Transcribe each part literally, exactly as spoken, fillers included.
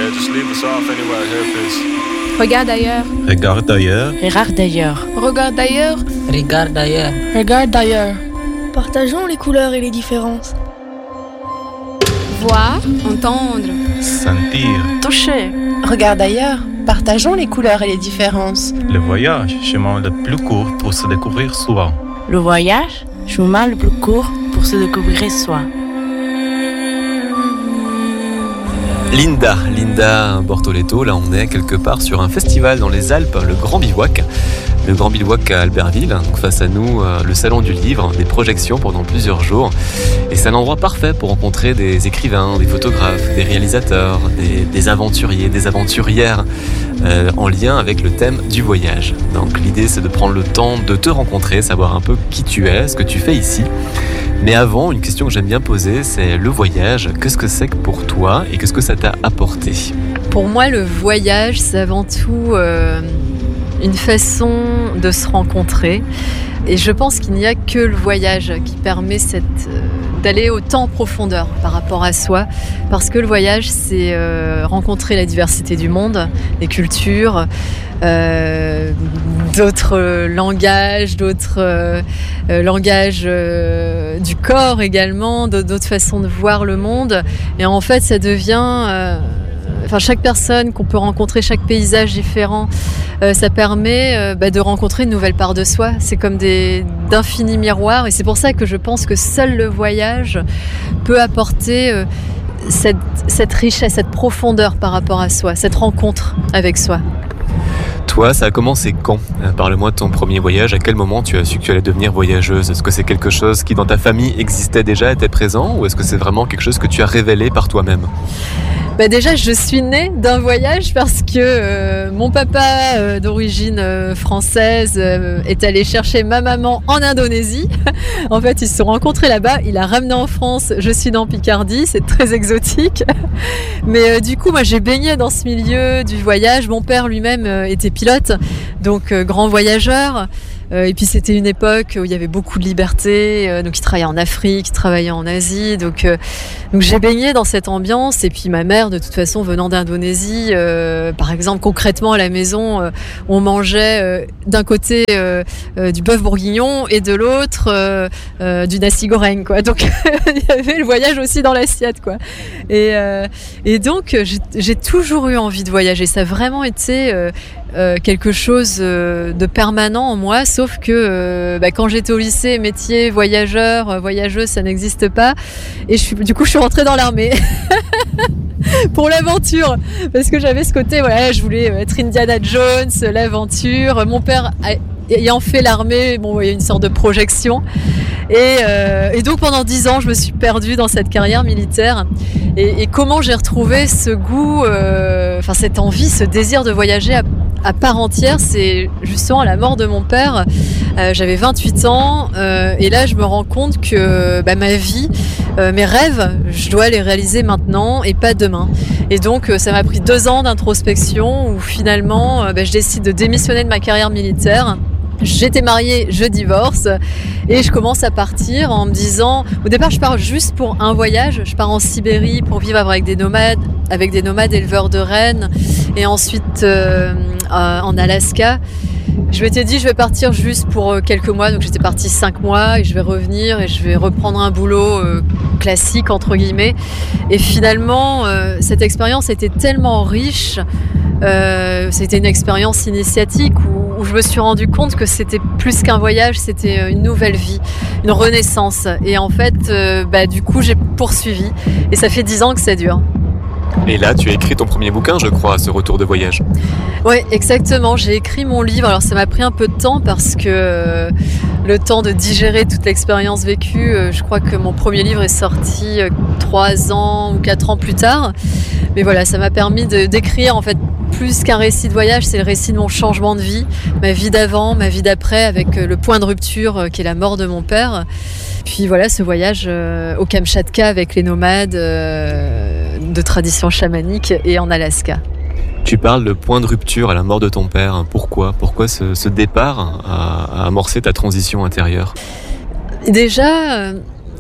Regarde ailleurs. Regarde ailleurs. Regarde ailleurs. Regarde ailleurs. Regarde ailleurs. Regarde ailleurs. Partageons les couleurs et les différences. Voir, entendre. Sentir. Toucher. Regarde ailleurs. Partageons les couleurs et les différences. Le voyage, chemin le plus court pour se découvrir soi. Le voyage, chemin le plus court pour se découvrir soi. Linda, Linda Bortoletto, là on est quelque part sur un festival dans les Alpes, le Grand Bivouac. Le Grand Bivouac à Albertville, donc face à nous, euh, le Salon du Livre, des projections pendant plusieurs jours. Et c'est un endroit parfait pour rencontrer des écrivains, des photographes, des réalisateurs, des, des aventuriers, des aventurières, euh, en lien avec le thème du voyage. Donc l'idée c'est de prendre le temps de te rencontrer, savoir un peu qui tu es, ce que tu fais ici. Mais avant, une question que j'aime bien poser, c'est le voyage. Qu'est-ce que c'est que pour toi et qu'est-ce que ça t'a apporté ? Pour moi, le voyage, c'est avant tout euh, une façon de se rencontrer. Et je pense qu'il n'y a que le voyage qui permet cette, euh, d'aller autant en profondeur par rapport à soi. Parce que le voyage, c'est euh, rencontrer la diversité du monde, les cultures, euh, d'autres langages, d'autres euh, euh, langages euh, du corps également, d'autres façons de voir le monde. Et en fait, ça devient... Euh, Enfin, chaque personne qu'on peut rencontrer, chaque paysage différent, euh, ça permet euh, bah, de rencontrer une nouvelle part de soi. C'est comme des, d'infinis miroirs et c'est pour ça que je pense que seul le voyage peut apporter euh, cette, cette richesse, cette profondeur par rapport à soi, cette rencontre avec soi. Toi, ça a commencé quand ? Parle-moi de ton premier voyage. À quel moment tu as su que tu allais devenir voyageuse ? Est-ce que c'est quelque chose qui dans ta famille existait déjà, était présent, ou est-ce que c'est vraiment quelque chose que tu as révélé par toi-même ? Bah déjà, je suis née d'un voyage parce que euh, mon papa, euh, d'origine euh, française, euh, est allé chercher ma maman en Indonésie. En fait, ils se sont rencontrés là-bas. Il l'a ramenée en France. Je suis dans Picardie. C'est très exotique. Mais euh, du coup, moi, j'ai baigné dans ce milieu du voyage. Mon père lui-même euh, était pilote, donc euh, grand voyageur. Euh, et puis c'était une époque où il y avait beaucoup de liberté, euh, donc il travaillait en Afrique, il travaillait en Asie, donc, euh, donc j'ai baigné dans cette ambiance. Et puis ma mère, de toute façon, venant d'Indonésie, euh, par exemple concrètement à la maison, euh, on mangeait euh, d'un côté euh, euh, du bœuf bourguignon et de l'autre euh, euh, du nasi goreng, quoi. Donc il y avait le voyage aussi dans l'assiette, quoi. Et, euh, et donc j'ai, j'ai toujours eu envie de voyager. Ça a vraiment été euh, euh, quelque chose euh, de permanent en moi. Sauf que euh, bah, quand j'étais au lycée, métier voyageur, euh, voyageuse, ça n'existe pas. Et je suis, du coup, je suis rentrée dans l'armée pour l'aventure, parce que j'avais ce côté, voilà, je voulais être Indiana Jones, l'aventure. Mon père a, ayant fait l'armée, bon, il y a une sorte de projection. Et, euh, et donc pendant dix ans, je me suis perdue dans cette carrière militaire. Et, et comment j'ai retrouvé ce goût, euh, enfin cette envie, ce désir de voyager à à part entière, c'est justement à la mort de mon père. Euh, j'avais vingt-huit ans euh, et là je me rends compte que bah, ma vie, euh, mes rêves, je dois les réaliser maintenant et pas demain. Et donc euh, ça m'a pris deux ans d'introspection où finalement euh, bah, je décide de démissionner de ma carrière militaire. J'étais mariée, je divorce et je commence à partir en me disant, au départ je pars juste pour un voyage, je pars en Sibérie pour vivre avec des nomades, avec des nomades éleveurs de rennes et ensuite euh, euh, en Alaska. Je m'étais dit je vais partir juste pour quelques mois, donc j'étais partie cinq mois et je vais revenir et je vais reprendre un boulot euh, classique entre guillemets. Et finalement euh, cette expérience était tellement riche, euh, c'était une expérience initiatique où, où je me suis rendu compte que c'était plus qu'un voyage, c'était une nouvelle vie, une renaissance. Et en fait, euh, bah, du coup j'ai poursuivi et ça fait dix ans que ça dure. Et là, tu as écrit ton premier bouquin, je crois, ce retour de voyage. Oui, exactement. J'ai écrit mon livre. Alors, ça m'a pris un peu de temps parce que euh, le temps de digérer toute l'expérience vécue, euh, je crois que mon premier livre est sorti euh, trois ans ou quatre ans plus tard. Mais voilà, ça m'a permis de, d'écrire, en fait, plus qu'un récit de voyage, c'est le récit de mon changement de vie, ma vie d'avant, ma vie d'après, avec euh, le point de rupture euh, qui est la mort de mon père. Puis voilà, ce voyage euh, au Kamchatka avec les nomades euh, de tradition chamanique et en Alaska. Tu parles de point de rupture à la mort de ton père. Pourquoi ? Pourquoi ce, ce départ a, a amorcé ta transition intérieure ? Déjà, euh,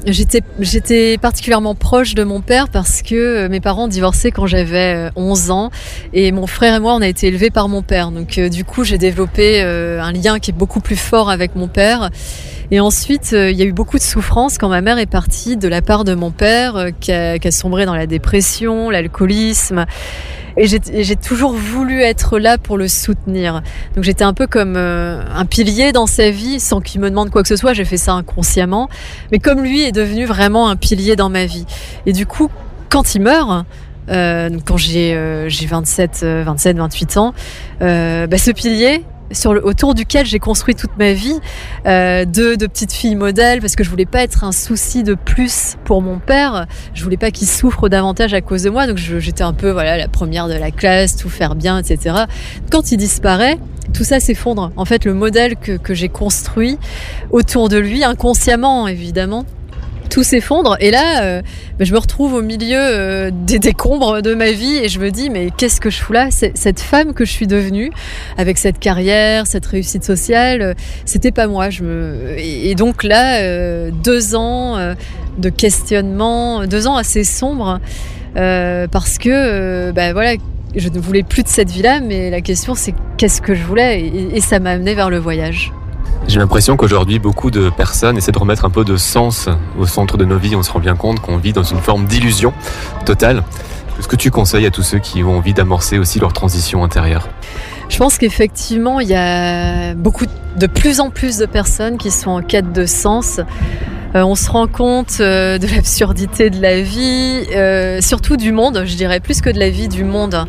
j'étais, j'étais particulièrement proche de mon père parce que mes parents ont divorcé quand j'avais onze ans et mon frère et moi on a été élevés par mon père. Donc euh, du coup j'ai développé euh, un lien qui est beaucoup plus fort avec mon père. Et ensuite, euh, il y a eu beaucoup de souffrance quand ma mère est partie de la part de mon père, euh, qui, a, qui a sombré dans la dépression, l'alcoolisme. Et j'ai, j'ai toujours voulu être là pour le soutenir. Donc j'étais un peu comme euh, un pilier dans sa vie, sans qu'il me demande quoi que ce soit. J'ai fait ça inconsciemment. Mais comme lui est devenu vraiment un pilier dans ma vie. Et du coup, quand il meurt... Euh, quand j'ai, euh, j'ai vingt-sept, vingt-huit ans, euh, bah, ce pilier sur le, autour duquel j'ai construit toute ma vie, euh, de, de petite fille modèle, parce que je voulais pas être un souci de plus pour mon père, je voulais pas qu'il souffre davantage à cause de moi, donc je, j'étais un peu voilà la première de la classe, tout faire bien, et cetera. Quand il disparaît, tout ça s'effondre. En fait, le modèle que, que j'ai construit autour de lui, inconsciemment évidemment, tout s'effondre et là euh, bah, je me retrouve au milieu euh, des décombres de ma vie et je me dis mais qu'est-ce que je fous là ? C'est, cette femme que je suis devenue avec cette carrière, cette réussite sociale, euh, c'était pas moi. Je me... et, et donc là euh, deux ans euh, de questionnement, deux ans assez sombres euh, parce que euh, bah, voilà, je ne voulais plus de cette vie-là, mais la question c'est qu'est-ce que je voulais et, et ça m'a amené vers le voyage. J'ai l'impression qu'aujourd'hui, beaucoup de personnes essaient de remettre un peu de sens au centre de nos vies. On se rend bien compte qu'on vit dans une forme d'illusion totale. Est-ce que tu conseilles à tous ceux qui ont envie d'amorcer aussi leur transition intérieure ? Je pense qu'effectivement, il y a beaucoup, de plus en plus de personnes qui sont en quête de sens. Euh, on se rend compte euh, de l'absurdité de la vie, euh, surtout du monde, je dirais, plus que de la vie, du monde.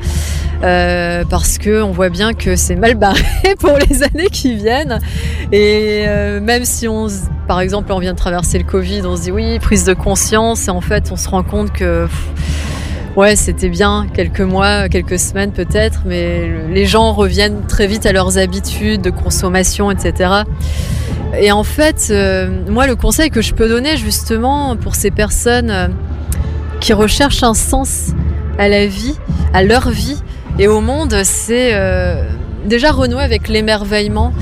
Euh, parce qu'on voit bien que c'est mal barré pour les années qui viennent. Et euh, même si, on, par exemple, on vient de traverser le Covid, on se dit oui, prise de conscience, et en fait, on se rend compte que... Pff, ouais, c'était bien, quelques mois, quelques semaines peut-être, mais les gens reviennent très vite à leurs habitudes de consommation, et cetera. Et en fait, euh, moi, le conseil que je peux donner justement pour ces personnes euh, qui recherchent un sens à la vie, à leur vie et au monde, c'est euh, déjà renouer avec l'émerveillement.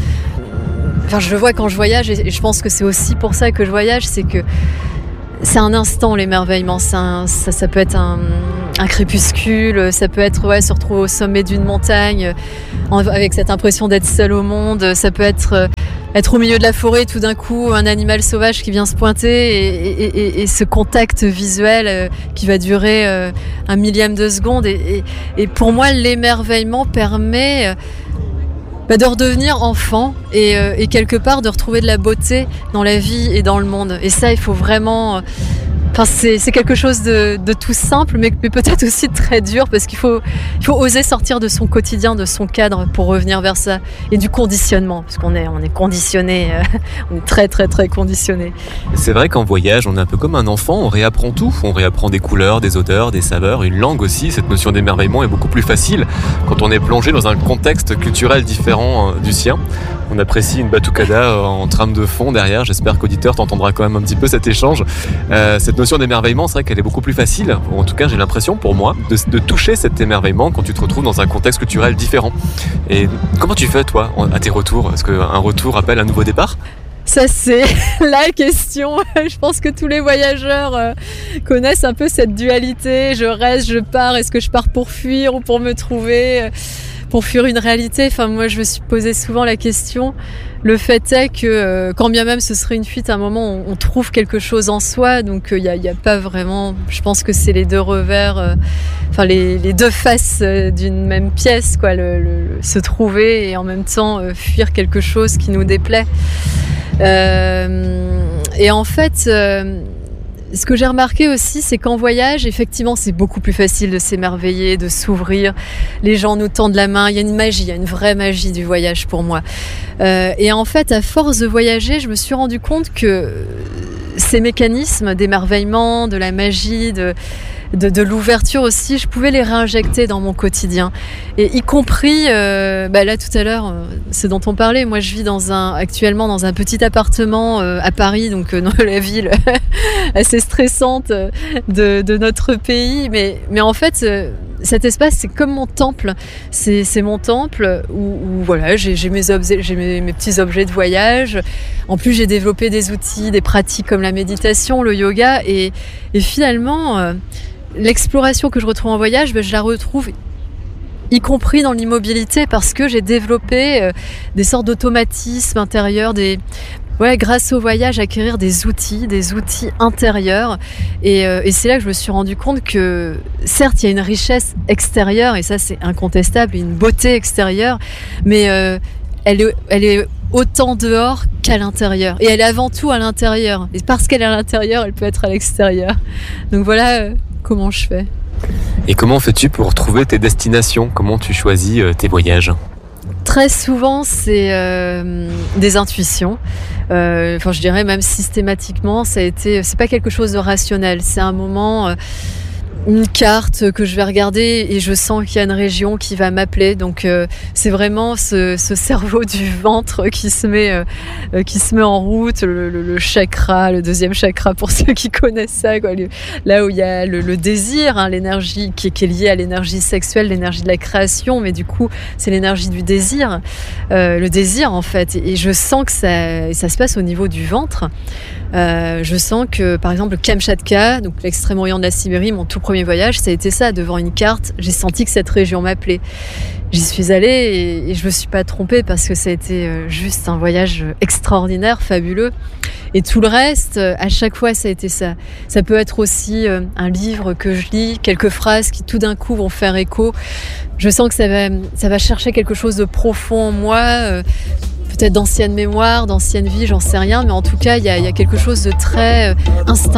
Enfin, je le vois quand je voyage et je pense que c'est aussi pour ça que je voyage, c'est que c'est un instant l'émerveillement, c'est un, ça, ça peut être un, un crépuscule, ça peut être ouais, se retrouver au sommet d'une montagne en, avec cette impression d'être seul au monde, ça peut être euh, être au milieu de la forêt, tout d'un coup un animal sauvage qui vient se pointer et, et, et, et ce contact visuel euh, qui va durer euh, un millième de seconde et, et, et pour moi l'émerveillement permet euh, bah, de redevenir enfant et, euh, et quelque part de retrouver de la beauté dans la vie et dans le monde. Et ça, il faut vraiment... Euh, Enfin, c'est, c'est quelque chose de, de tout simple, mais, mais peut-être aussi de très dur, parce qu'il faut, il faut oser sortir de son quotidien, de son cadre, pour revenir vers ça. Et du conditionnement, parce qu'on est, on est conditionné, euh, on est très très très conditionné. C'est vrai qu'en voyage, on est un peu comme un enfant, on réapprend tout. On réapprend des couleurs, des odeurs, des saveurs, une langue aussi. Cette notion d'émerveillement est beaucoup plus facile quand on est plongé dans un contexte culturel différent du sien. On apprécie une batucada en trame de fond derrière. J'espère qu'auditeur t'entendra quand même un petit peu cet échange. Euh, cette notion d'émerveillement, c'est vrai qu'elle est beaucoup plus facile, ou en tout cas j'ai l'impression pour moi, de, de toucher cet émerveillement quand tu te retrouves dans un contexte culturel différent. Et comment tu fais toi à tes retours ? Est-ce qu'un retour appelle un nouveau départ ? Ça, c'est la question. Je pense que tous les voyageurs euh, connaissent un peu cette dualité. Je reste, je pars. Est-ce que je pars pour fuir ou pour me trouver ? Pour fuir une réalité, enfin moi je me suis posé souvent la question. Le fait est que euh, quand bien même ce serait une fuite, à un moment on, on trouve quelque chose en soi, donc il euh, n'y a, a pas vraiment. Je pense que c'est les deux revers, euh, enfin les, les deux faces euh, d'une même pièce, quoi. Le, le, le, se trouver et en même temps euh, fuir quelque chose qui nous déplaît. Euh, et en fait. Euh, Ce que j'ai remarqué aussi, c'est qu'en voyage, effectivement, c'est beaucoup plus facile de s'émerveiller, de s'ouvrir. Les gens nous tendent la main. Il y a une magie, il y a une vraie magie du voyage pour moi. Euh, et en fait, à force de voyager, je me suis rendu compte que ces mécanismes d'émerveillement, de la magie, de, de, de l'ouverture aussi, je pouvais les réinjecter dans mon quotidien. Et y compris, euh, bah là tout à l'heure, ce dont on parlait, moi je vis dans un, actuellement dans un petit appartement euh, à Paris, donc euh, dans la ville assez stressante de, de notre pays. Mais, mais en fait, euh, cet espace, c'est comme mon temple. C'est, c'est mon temple où, où voilà, j'ai, j'ai, mes, objets, j'ai mes, mes petits objets de voyage. En plus, j'ai développé des outils, des pratiques comme la méditation, le yoga. Et, et finalement, euh, l'exploration que je retrouve en voyage, ben, je la retrouve y compris dans l'immobilité, parce que j'ai développé euh, des sortes d'automatismes intérieurs, des... Ouais, grâce au voyage, acquérir des outils, des outils intérieurs. Et, euh, et c'est là que je me suis rendu compte que, certes, il y a une richesse extérieure, et ça, c'est incontestable, une beauté extérieure, mais euh, elle est, elle est autant dehors qu'à l'intérieur. Et elle est avant tout à l'intérieur. Et parce qu'elle est à l'intérieur, elle peut être à l'extérieur. Donc voilà euh, comment je fais. Et comment fais-tu pour trouver tes destinations ? Comment tu choisis euh, tes voyages ? Très souvent, c'est euh, des intuitions. Euh, enfin, je dirais même systématiquement, ça a été. C'est pas quelque chose de rationnel. C'est un moment, euh, une carte que je vais regarder et je sens qu'il y a une région qui va m'appeler. Donc, euh, c'est vraiment ce, ce cerveau du ventre qui se met, euh, qui se met en route. Le, le, le chakra, le deuxième chakra pour ceux qui connaissent ça, quoi. Là où il y a le, le désir, hein, l'énergie qui est, qui est liée à l'énergie sexuelle, l'énergie de la création, mais du coup, c'est l'énergie du désir, euh, le désir en fait. Et, et je sens que ça, ça se passe au niveau du ventre. Euh, je sens que, par exemple, le Kamchatka, donc l'extrême-orient de la Sibérie, mon tout premier voyage, ça a été ça. Devant une carte, j'ai senti que cette région m'appelait. J'y suis allée et, et je me suis pas trompée parce que ça a été juste un voyage extraordinaire, fabuleux. Et tout le reste, à chaque fois, ça a été ça. Ça peut être aussi un livre que je lis, quelques phrases qui tout d'un coup vont faire écho. Je sens que ça va, ça va chercher quelque chose de profond en moi, euh, peut-être d'ancienne mémoire, d'ancienne vie, j'en sais rien, mais en tout cas, il y a, il y a quelque chose de très instinctif